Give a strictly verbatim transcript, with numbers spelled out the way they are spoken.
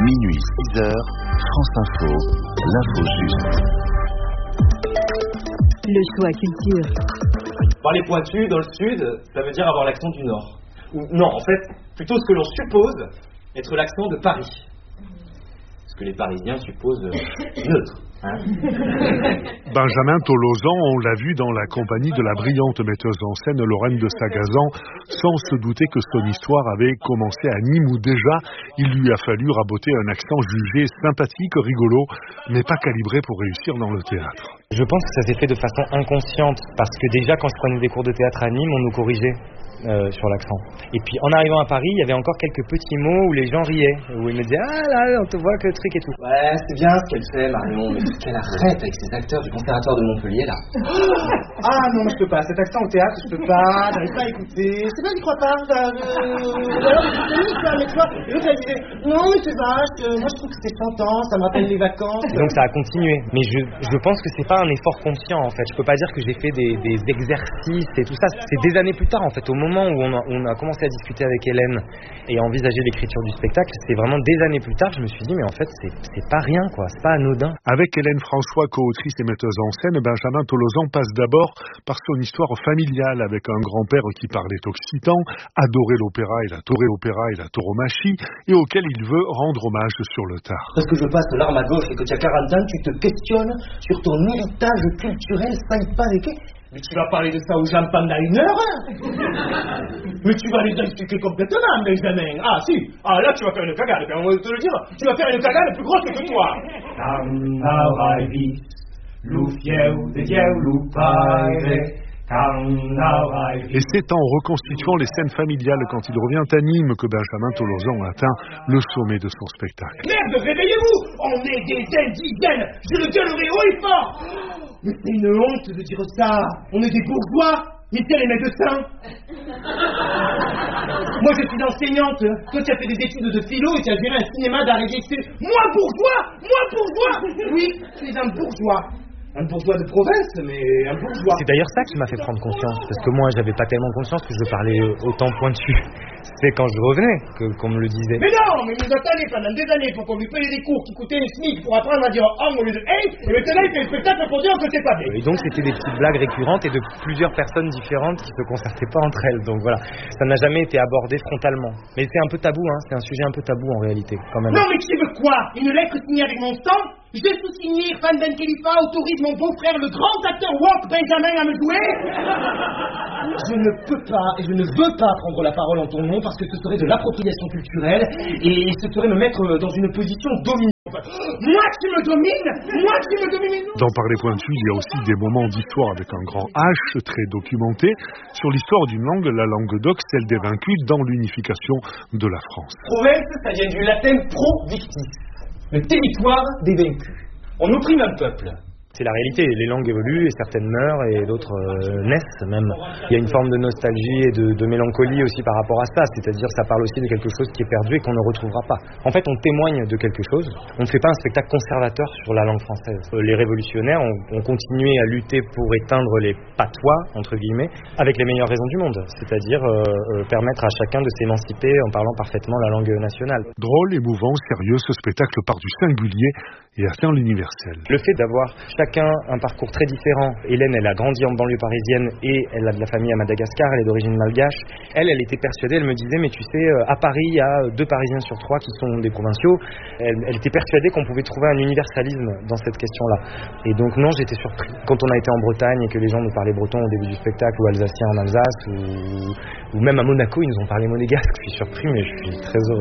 Minuit six heures, France Info, l'info juste. Le choix culture. Parler pointu dans le sud, ça veut dire avoir l'accent du nord. Ou non, en fait, plutôt ce que l'on suppose être l'accent de Paris. Ce que les Parisiens supposent neutre. Hein. Benjamin Tolosan, on l'a vu dans la compagnie de la brillante metteuse en scène Lorraine de Sagazan, sans se douter que son histoire avait commencé à Nîmes où déjà il lui a fallu raboter un accent jugé sympathique, rigolo, mais pas calibré pour réussir dans le théâtre. Je pense que ça s'est fait de façon inconsciente, parce que déjà quand je prenais des cours de théâtre à Nîmes, on nous corrigeait euh, sur l'accent. Et puis en arrivant à Paris, il y avait encore quelques petits mots où les gens riaient, où ils me disaient « Ah là, on te voit que le truc et tout ». Ouais, c'est bien ce qu'elle fait, Marion, mais qu'elle arrête avec ces acteurs du conservatoire de Montpellier, là. Ah non, je peux pas, cet accent au théâtre, je peux pas, j'arrive pas à écouter. C'est bien, j'y crois pas, ça, euh... alors, c'est comique, ça, mais tu vois, et l'autre, elle disait « Non, mais c'est vache, euh, moi je trouve que c'est chantant, ça me rappelle les vacances. » Donc ça a continué, mais je, je pense que c'est pas un effort conscient, en fait. Je peux pas dire que j'ai fait des, des exercices et tout ça, c'est des années plus tard, en fait, au moment où on a, on a commencé à discuter avec Hélène et à envisager l'écriture du spectacle, c'est vraiment des années plus tard, je me suis dit, mais en fait, c'est, c'est pas rien, quoi, c'est pas anodin. Avec Hélène François, co-autrice et metteuse en scène, Benjamin Tolosan passe d'abord par son histoire familiale avec un grand-père qui parlait occitan, adorait l'opéra et la tourée opéra et la tauromachie, et auquel il veut rendre hommage sur le tard. Parce que je passe l'arme à gauche et que tu as quarante ans, tu te questionnes sur ton héritage culturel, ça y pas avec. Mais tu vas parler de ça aux gens pendant une heure. Mais tu vas les expliquer complètement, Benjamin. Ah si, ah là tu vas faire une cagade, on va te le dire, tu vas faire une cagade plus grosse que toi. Et c'est en reconstituant les scènes familiales quand il revient à Nîmes que Benjamin Tolosan atteint le sommet de son spectacle. Merde, réveillez-vous, on est des indigènes, je le gueulerai haut et fort. Mais c'est une honte de dire ça, on est des bourgeois, mais tiens les médecins. Moi je suis enseignante, toi tu as fait des études de philo et tu as géré un cinéma d'art et d'essai. Moi bourgeois, moi bourgeois. Oui, tu es un bourgeois. Un bourgeois de province, mais un bourgeois. C'est d'ailleurs ça qui m'a fait prendre conscience, parce que moi j'avais pas tellement conscience que je parlais autant pointu. C'est quand je revenais que, qu'on me le disait. Mais non, mais il nous a tanné pendant des années pour qu'on lui paye des cours qui coûtaient une SMIC pour apprendre à dire homme au lieu de hey, et maintenant il fait le spectacle pour dire que c'est pas bien. Et donc c'était des petites blagues récurrentes et de plusieurs personnes différentes qui se concertaient pas entre elles. Donc voilà, ça n'a jamais été abordé frontalement. Mais c'est un peu tabou, hein. C'est un sujet un peu tabou en réalité, quand même. Non mais tu veux quoi? Une lettre signée avec mon sang? J'ai sous-signé Fan Ben Khalifa autorise mon beau-frère, le grand acteur Walt Benjamin, à me jouer. Je ne peux pas et je ne veux pas prendre la parole en ton nom parce que ce serait de l'appropriation culturelle et ce serait me mettre dans une position dominante. Moi qui me domine, moi qui me domine. Dans Parler pointu, il y a aussi des moments d'histoire avec un grand H très documenté sur l'histoire d'une langue, la langue d'oc, celle des vaincus dans l'unification de la France. Province, ça vient du latin pro-victis. Le territoire des vaincus. On opprime un peuple. C'est la réalité, les langues évoluent et certaines meurent et d'autres euh, naissent même. Il y a une forme de nostalgie et de, de mélancolie aussi par rapport à ça, c'est-à-dire ça parle aussi de quelque chose qui est perdu et qu'on ne retrouvera pas. En fait, on témoigne de quelque chose, on ne fait pas un spectacle conservateur sur la langue française. Les révolutionnaires ont, ont continué à lutter pour éteindre les patois, entre guillemets, avec les meilleures raisons du monde, c'est-à-dire euh, euh, permettre à chacun de s'émanciper en parlant parfaitement la langue nationale. Drôle, émouvant, sérieux, ce spectacle part du singulier et atteint l'universel. Le fait d'avoir chacun un parcours très différent. Hélène, elle a grandi en banlieue parisienne et elle a de la famille à Madagascar, elle est d'origine malgache. Elle, elle était persuadée, elle me disait, mais tu sais, à Paris, il y a deux Parisiens sur trois qui sont des provinciaux. Elle, elle était persuadée qu'on pouvait trouver un universalisme dans cette question-là. Et donc non, j'étais surpris. Quand on a été en Bretagne et que les gens nous parlaient breton au début du spectacle, ou alsacien en Alsace, ou, ou même à Monaco, ils nous ont parlé monégasque. Je suis surpris, mais je suis très heureux.